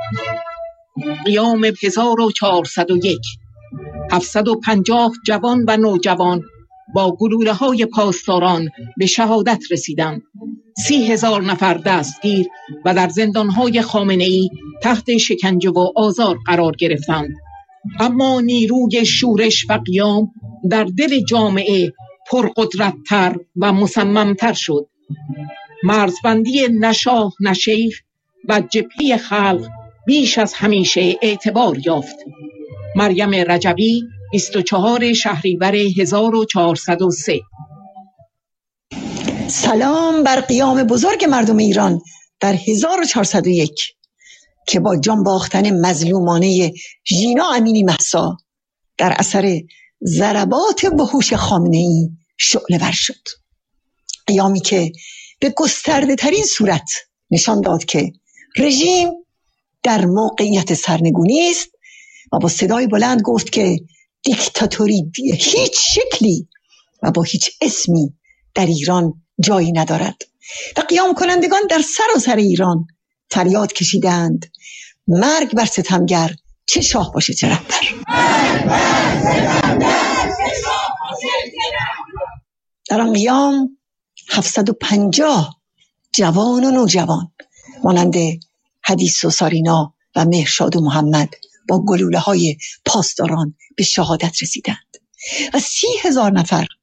قیام 1401 750 جوان و نوجوان با گلوله‌های پاسداران به شهادت رسیدند. 30,000 نفر دستگیر و در زندان‌های خامنه‌ای تحت شکنجه و آزار قرار گرفتند. اما نیروی شورش و قیام در دل جامعه پرقدرت‌تر و مصمم‌تر شد. مرزبندی نه شاه نه شیخ و جبهه خلق بیش از همیشه اعتبار یافت. مریم رجبی 24 شهریور 1403. سلام بر قیام بزرگ مردم ایران در 1401 که با جان باختن مظلومانه ژینا امینی مهسا در اثر ضربات وحوش خامنه‌ای شعله ور شد. قیامی که به گسترده ترین صورت نشان داد که رژیم در موقعیت سرنگونی است و با صدای بلند گفت که دیکتاتوری هیچ شکلی و با هیچ اسمی در ایران جایی ندارد و قیام کنندگان در سراسر ایران فریاد کشیدند مرگ بر ستمگر، چه شاه باشه چه رهبر. در آن قیام 750 جوان و نوجوان مانند حدیث و سارینا و مهرشاد و محمد با گلوله‌های پاسداران به شهادت رسیدند و 30,000 نفر